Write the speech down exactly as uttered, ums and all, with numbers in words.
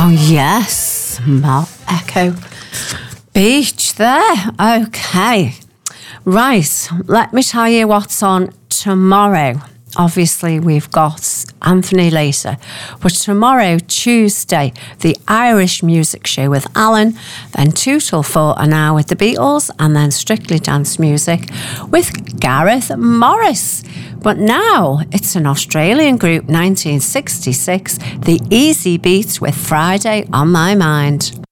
Oh, yes. Malt Echo Beach there. Okay. Right. Let me tell you what's on tomorrow. Obviously, we've got Anthony later. But tomorrow, Tuesday, the Irish Music Show with Alan. Then two till four an hour with the Beatles. And then Strictly Dance Music with Gareth Morris. But now, it's an Australian group, nineteen sixty-six, The Easy Beats with Friday on My Mind.